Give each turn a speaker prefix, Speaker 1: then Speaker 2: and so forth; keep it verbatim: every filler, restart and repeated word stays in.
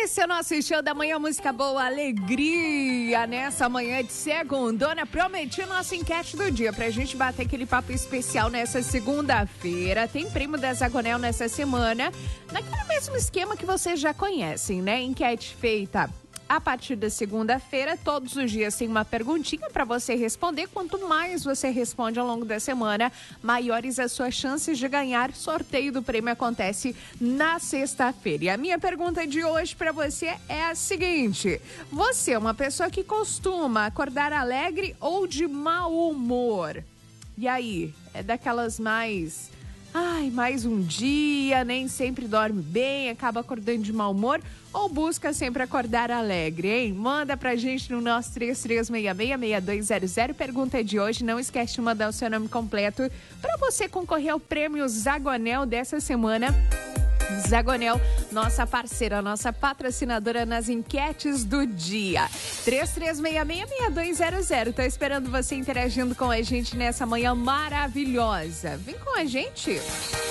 Speaker 1: Esse é o nosso show da manhã, música boa, alegria nessa manhã de segundona. Prometi nossa enquete do dia pra gente bater aquele papo especial nessa segunda-feira. Tem prêmio da Zagonel nessa semana, naquele mesmo esquema que vocês já conhecem, né? Enquete feita a partir da segunda-feira, todos os dias tem uma perguntinha para você responder. Quanto mais você responde ao longo da semana, maiores as suas chances de ganhar. Sorteio do prêmio acontece na sexta-feira. E a minha pergunta de hoje para você é a seguinte: você é uma pessoa que costuma acordar alegre ou de mau humor? E aí, é daquelas mais... Ai, mais um dia, nem sempre dorme bem, acaba acordando de mau humor ou busca sempre acordar alegre, hein? Manda pra gente no nosso três três seis seis, seis dois zero zero. Pergunta de hoje, não esquece de mandar o seu nome completo para você concorrer ao prêmio Zagonel dessa semana. Zagonel, nossa parceira, nossa patrocinadora nas enquetes do dia. três três seis seis, seis dois zero zero. Tô esperando você interagindo com a gente nessa manhã maravilhosa. Vem com a gente.